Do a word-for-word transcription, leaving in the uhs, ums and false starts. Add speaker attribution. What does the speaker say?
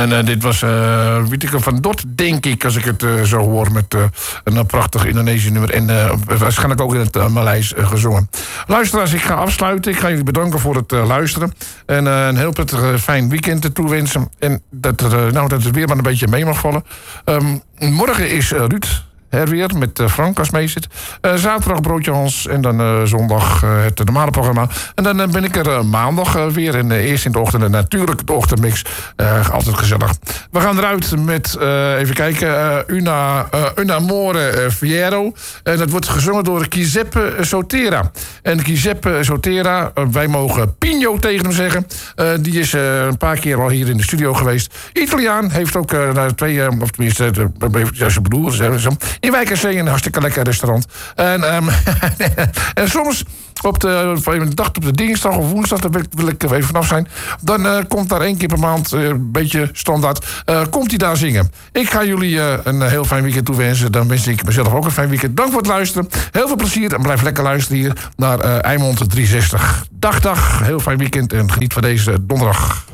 Speaker 1: En uh, dit was uh, Wieteke van Dort, denk ik, als ik het uh, zo hoor... met uh, een prachtig Indonesisch nummer. En uh, waarschijnlijk ook in het uh, Maleis uh, gezongen. Luisteraars, ik ga afsluiten. Ik ga jullie bedanken voor het uh, luisteren. En uh, een heel prettig uh, fijn weekend toewensen. En dat, uh, nou, dat het weer maar een beetje mee mag vallen. Um, morgen is uh, Ruud... herweer met uh, Frank als mee zit. Uh, zaterdag Broodje Hans en dan uh, zondag uh, het normale programma. En dan uh, ben ik er uh, maandag uh, weer. En uh, eerst in de ochtend en natuurlijk de ochtendmix. Uh, altijd gezellig. We gaan eruit met, uh, even kijken, uh, Una, uh, Una More uh, Fiero. En dat wordt gezongen door Giuseppe Sotera. En Giuseppe Sotera, uh, wij mogen Pino tegen hem zeggen. Uh, die is uh, een paar keer al hier in de studio geweest. Italiaan, heeft ook uh, naar twee, uh, of tenminste, uh, ja, zijn broer, zo. In Wijk aan Zee, een hartstikke lekker restaurant. En, um, en soms op de, de dag op de dinsdag of woensdag, daar wil ik, wil ik even vanaf zijn. Dan uh, komt daar één keer per maand, uh, een beetje standaard, uh, komt hij daar zingen. Ik ga jullie uh, een heel fijn weekend toewensen. Dan wens ik mezelf ook een fijn weekend. Dank voor het luisteren. Heel veel plezier en blijf lekker luisteren hier naar uh, Eimond driehonderdzestig. Dag, dag. Heel fijn weekend en geniet van deze donderdag.